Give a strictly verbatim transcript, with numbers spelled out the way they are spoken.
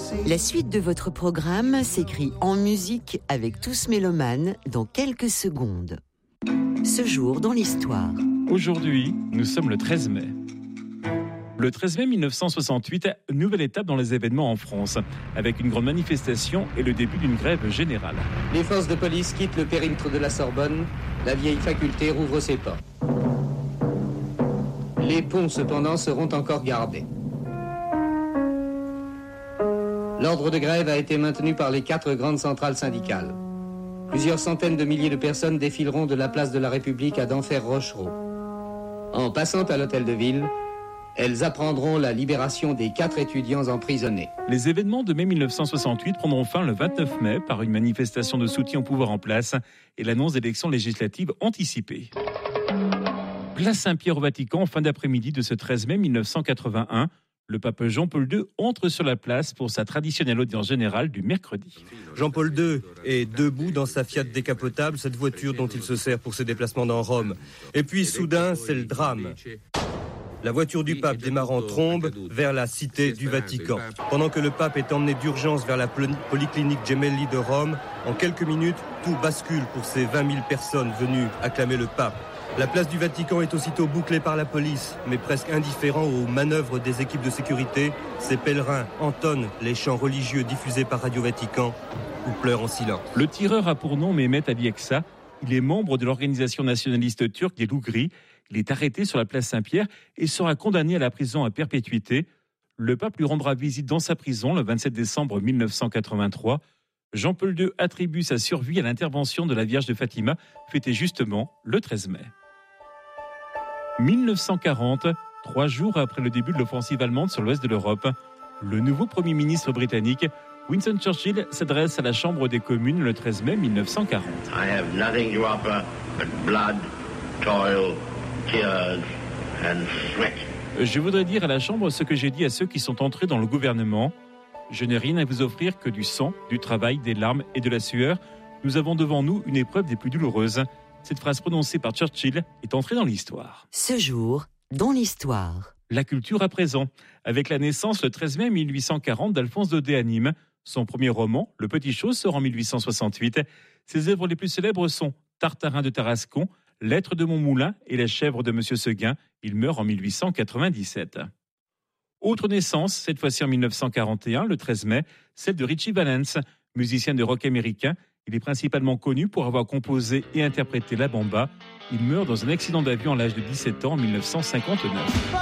La suite de votre programme s'écrit en musique avec Tous Mélomanes dans quelques secondes. Ce jour dans l'histoire. Aujourd'hui, nous sommes le treize mai. Le treize mai mille neuf cent soixante-huit, nouvelle étape dans les événements en France, avec une grande manifestation et le début d'une grève générale. Les forces de police quittent le périmètre de la Sorbonne, la vieille faculté rouvre ses portes. Les ponts, cependant, seront encore gardés. L'ordre de grève a été maintenu par les quatre grandes centrales syndicales. Plusieurs centaines de milliers de personnes défileront de la place de la République à Denfert-Rochereau. En passant à l'hôtel de ville, elles apprendront la libération des quatre étudiants emprisonnés. Les événements de mai mille neuf cent soixante-huit prendront fin le vingt-neuf mai par une manifestation de soutien au pouvoir en place et l'annonce d'élections législatives anticipées. Place Saint-Pierre au Vatican, en fin d'après-midi de ce treize mai mille neuf cent quatre-vingt-un. Le pape Jean-Paul deux entre sur la place pour sa traditionnelle audience générale du mercredi. Jean-Paul deux est debout dans sa Fiat décapotable, cette voiture dont il se sert pour ses déplacements dans Rome. Et puis soudain, c'est le drame. La voiture du pape démarre en trombe vers la cité du Vatican. Pendant que le pape est emmené d'urgence vers la polyclinique Gemelli de Rome, en quelques minutes, tout bascule pour ces vingt mille personnes venues acclamer le pape. La place du Vatican est aussitôt bouclée par la police, mais presque indifférent aux manœuvres des équipes de sécurité, ces pèlerins entonnent les chants religieux diffusés par Radio Vatican ou pleurent en silence. Le tireur a pour nom Mehmet Ali Eksa. Il est membre de l'organisation nationaliste turque des Loups Gris. Il est arrêté sur la place Saint-Pierre et sera condamné à la prison à perpétuité. Le pape lui rendra visite dans sa prison le vingt-sept décembre mille neuf cent quatre-vingt-trois. Jean-Paul deux attribue sa survie à l'intervention de la Vierge de Fatima, fêtée justement le treize mai. mille neuf cent quarante, trois jours après le début de l'offensive allemande sur l'ouest de l'Europe, le nouveau Premier ministre britannique, Winston Churchill, s'adresse à la Chambre des communes le treize mai mille neuf cent quarante. I have nothing to offer but blood, toil, tears and sweat. Je voudrais dire à la Chambre ce que j'ai dit à ceux qui sont entrés dans le gouvernement. Je n'ai rien à vous offrir que du sang, du travail, des larmes et de la sueur. Nous avons devant nous une épreuve des plus douloureuses. Cette phrase prononcée par Churchill est entrée dans l'histoire. Ce jour dans l'histoire. La culture à présent, avec la naissance le treize mai mille huit cent quarante d'Alphonse Daudet à Nîmes. Son premier roman, Le Petit Chose, sort en mille huit cent soixante-huit. Ses œuvres les plus célèbres sont Tartarin de Tarascon, Lettres de mon moulin et La chèvre de Monsieur Seguin. Il meurt en mille huit cent quatre-vingt-dix-sept. Autre naissance, cette fois-ci en mille neuf cent quarante et un, le treize mai, celle de Ritchie Valens, musicien de rock américain. Il est principalement connu pour avoir composé et interprété la bamba. Il meurt dans un accident d'avion à l'âge de dix-sept ans en mille neuf cent cinquante-neuf.